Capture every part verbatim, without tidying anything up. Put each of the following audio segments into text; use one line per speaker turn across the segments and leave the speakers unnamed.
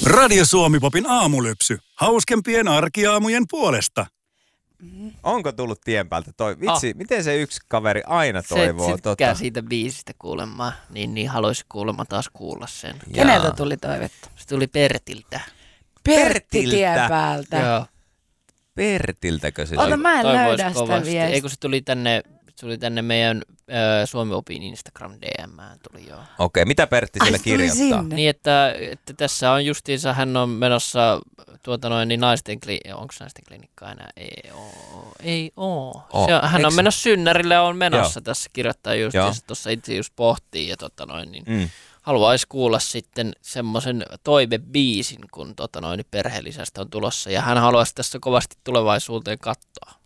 Radio Suomi-popin aamulypsy. Hauskempien arkiaamujen puolesta.
Onko tullut tien päältä toi? Vitsi, oh. Miten se yksi kaveri aina
Se,
toivoo?
se tykkää
tota...
siitä biisistä kuulemaan, niin, niin haluaisi kuulemma taas kuulla sen.
Keneltä tuli toivetta?
Se tuli Pertiltä.
Pertti tien päältä.
Joo.
Pertiltäkö se?
Ota, mä en
Toivois
löydä sitä
kovasti.
viestiä.
Ei kun se tuli tänne, se tuli tänne meidän äh, Suomi-opin Instagram D M:ään tuli joo.
Okei, mitä Pertti siellä
Ai, tuli
kirjoittaa?
sinne.
Niin, että, että tässä on justiinsa, hän on menossa tuota noin, niin naisten klinikkaan, onko naisten klinikkaa enää? Ei oo, ei oo.
Oh.
Se on, hän
Eikö
on
se?
menossa synnärille, on menossa
Joo.
tässä kirjoittaa justiinsa, tuossa itse just pohtii ja tota noin, niin
Mm.
haluaisi kuulla sitten semmoisen toivebiisin, kun tota noin, perheellisästä on tulossa ja hän haluaisi tässä kovasti tulevaisuuteen katsoa.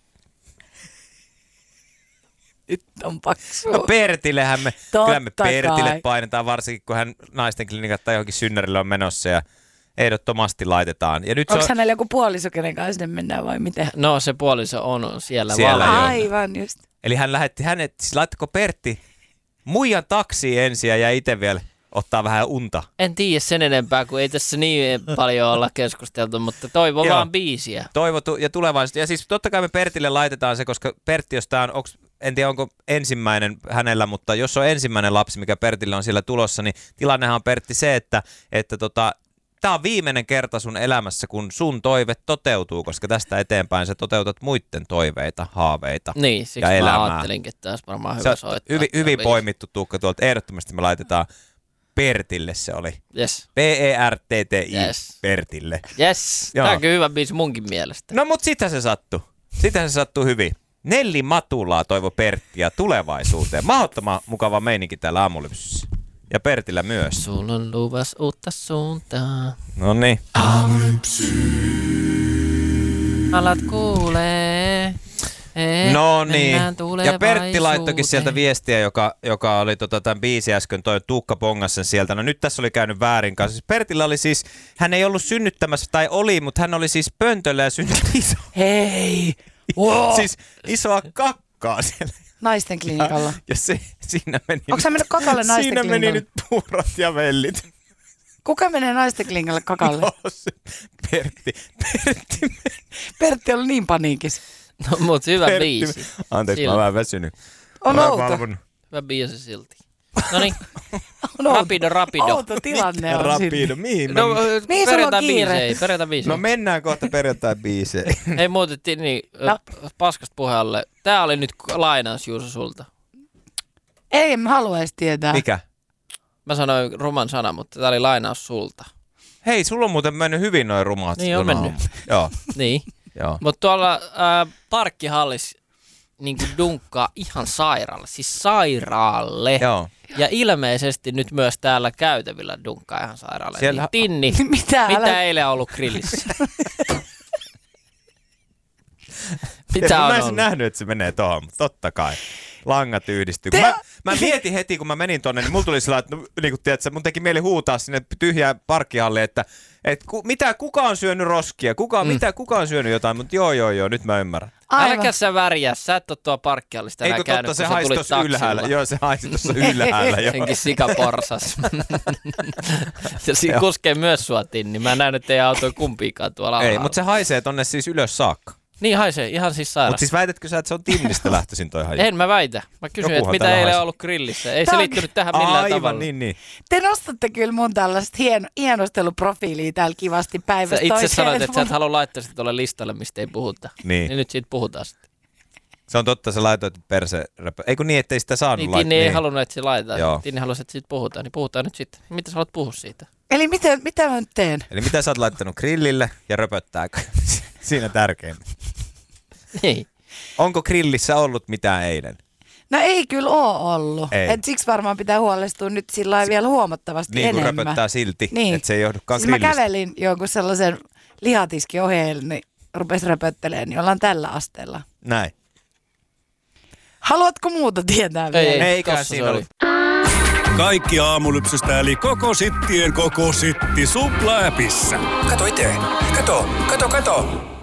Nyt on paksu.
No Pertillehän me,
Totta
kyllä me Pertille
kai.
painetaan, varsinkin kun hän naisten klinikat tai johonkin synnärille on menossa ja ehdottomasti laitetaan. Ja nyt
Onko
se on...
hänellä joku puoliso, kenen kanssa sinne mennään vai miten?
No se puoliso on siellä,
Siellä,
valmiina.
joo.
Aivan just.
Eli hän lähetti hänet, siis laittako Pertti muijan taksiin ensin ja itse vielä ottaa vähän unta.
En tiedä sen enempää, kun ei tässä niin paljon olla keskusteltu, mutta toivon
Joo.
vaan biisiä.
Toivottu ja tulevaisuutta. Ja siis totta kai me Pertille laitetaan se, koska Pertti, jos tää on, onks, en tiedä onko ensimmäinen hänellä, mutta jos on ensimmäinen lapsi, mikä Pertille on siellä tulossa, niin tilannehan on Pertti se, että, että tota, tää on viimeinen kerta sun elämässä, kun sun toive toteutuu, koska tästä eteenpäin sä toteutat muitten toiveita, haaveita
Niin, siksi
ja
mä
elämää.
ajattelinkin, että tässä varmaan
Se
hyvä
on
soittaa.
hyvin, hyvin
Tämä
poimittu Tuukka tuolta. Ehdottomasti me laitetaan Pertille se oli.
biisi. Yes,
P E R T T I
Yes.
Pertille.
yes.
Joo.
Tämä on kyllä hyvä biisi munkin mielestä.
No mut sitä se sattui. Sitä se sattui hyvin. Nelli Matulaa toivo Perttiä tulevaisuuteen. Mahdottoman mukava meininki täällä aamulypsyssä. Ja Pertillä myös.
Sulla on luvas uutta suuntaa.
No niin.
Alat kuulee. Eh,
No niin.
mennään
Ja Pertti laittokin
tulevaisuuteen.
sieltä viestiä, joka, joka oli tota, tämän biisi äsken, toi Tuukka pongas sen sieltä. No nyt tässä oli käynyt väärin kanssa. Siis Pertillä oli siis, hän ei ollut synnyttämässä, tai oli, mutta hän oli siis pöntöllä ja synnytti iso.
Hei! Wow.
Siis isoa kakkaa siellä.
Naisten klinikalla.
Ja se, siinä meni,
Onko sä mennyt kakalle naisten
siinä meni
klinikalle?
nyt puurot ja vellit.
Kuka menee naisten klinikalle kakalle?
No, se Pertti, Pertti,
Pertti oli niin paniikissa.
No mut hyvä
Pertti.
biisi.
Anteeksi, mä oon vähän väsynyt.
On
Mä oon
outo.
valvonut.
Hyvä biisi silti. No niin,
On outo.
rapido, rapido.
Outo tilanne on
Rapido,
sinne.
mihin? Mä...
No,
Mihin sulla on
perjantai
kiire?
biisei, perjantai biisei.
no mennään kohta perjantai-biiseen.
Ei muutettiin niin,
No.
no. paskasta puhealle. Tää oli nyt lainaus Juuso sulta.
Ei, en halua edes tietää.
Mikä?
Mä sanoin ruman sana, mutta tää oli lainaus sulta.
Hei, sulla on muuten mennyt hyvin noin rumaat.
Niin on
tuon
mennyt.
aamun. Joo,
Niin.
joo.
Mutta tuolla äh, parkkihallis niin dunkkaa ihan sairaalle, siis sairaalle.
Joo.
Ja ilmeisesti nyt myös täällä käytävillä dunkkaa ihan sairaalle.
Siellä-
Niin, Tinni,
Mitä?
mitä
Älä...
eilen on ollut grillissä?
Tiedä,
mitä
mä
on
en
ollut?
nähnyt, että se menee tohon, mutta totta kai. Langat yhdistyy.
Te-
Mä, mä mietin heti, kun mä menin tonne, niin mulla tuli sillä, että no, niin kun tiedät, mun teki mieli huutaa sinne tyhjään parkkihalliin, että et, ku, mitä, kuka on syönyt roskia, kuka, mm. mitä, kuka on syönyt jotain, mutta joo, joo, joo, nyt mä ymmärrän.
Aivan.
Äläkä sä värjää, sä et ole tuo parkkiallista enää
Eikö
käynyt,
totta, se
kun sä
haisi
tulit
tossa
taksilla.
ylhäällä. Joo, se haisi tossa ylhäällä. Joo.
Senkin sikaporsas. Ja siinä kuskee myös sua Tinni. Mä näen, että ei auto kumpiikaan tuolla
Ei,
alhaalla.
mutta se haisee tonne siis ylös saakka.
Niin haisee, ihan siis sairaus.
Mutta siis väitätkö sä, että se on Tinnistä lähtöisin toi haju?
En mä väitä. Mä kysyn, että
Jokuhan
mitä
täällä
eilen
haisee.
on ollut grillissä. Ei
Tää
se
on-
liittynyt tähän millään
Aivan,
tavalla.
niin, niin.
Te nostatte kyllä mun tällaista hien, hienosteluprofiilia täällä kivasti
Sä
päivästä
itse
toiseen.
sanoit, että sä et halua laittaa sitä tuolle listalle, mistä ei puhuta.
Niin.
Niin nyt siitä puhutaan sitten.
Se on totta, sä laitoit perse... Ei kun niin, ettei sitä saanut
Niin
laittaa.
Tinni ei halunnut, että se laitetaan.
Joo.
Tinni halusi, että siitä puhutaan. Niin puhutaan nyt sitten. Mitä sä haluat puhua siitä?
Eli mitä, mitä mä nyt teen?
Eli mitä sä oot laittanut grillille ja röpöttääkö? Siinä tärkeintä.
Niin.
Onko grillissä ollut mitään eilen?
No ei kyllä oo ollut.
Ei.
Et siksi varmaan pitää huolestua nyt sillä lailla vielä huomattavasti
Niin kuin
enemmän.
röpöttää silti,
Niin.
että se ei johdukaan
Siis mä
grillistä.
kävelin jonkun sellaisen lihatiski ohjeelle, niin rupesi röpöttelemään, niin ollaan tällä asteella.
Näin.
Haluatko muuta tietää vielä?
Ei,
Eiköhän
tossa se
siinä
oli.
ollut.
Kaikki aamulypsystä eli koko sittien koko sitti Supla-äpissä.
Kato itse. Kato, kato, kato.